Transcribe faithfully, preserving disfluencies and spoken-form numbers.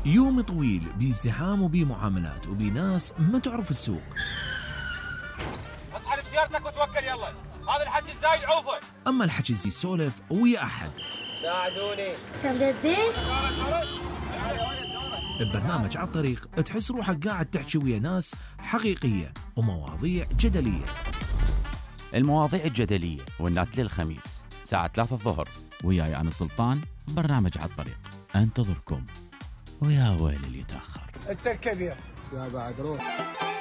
يوم طويل بازدحام وبمعاملات وبناس ما تعرف السوق. اصحى بسيارتك وتوكل يلا، هذا الحكي الزايد عوفه. اما الحكي يسولف ويا احد. ساعدوني. كم جدين؟ ببرنامج على الطريق تحس روحك قاعد تحكي ويا ناس حقيقية ومواضيع جدلية. المواضيع الجدلية والنات للخميس ساعة ثلاثة الظهر وياي أنا سلطان. برنامج على الطريق انتظركم، ويا ويل اللي يتأخر. انت الكبير يا بعد روح.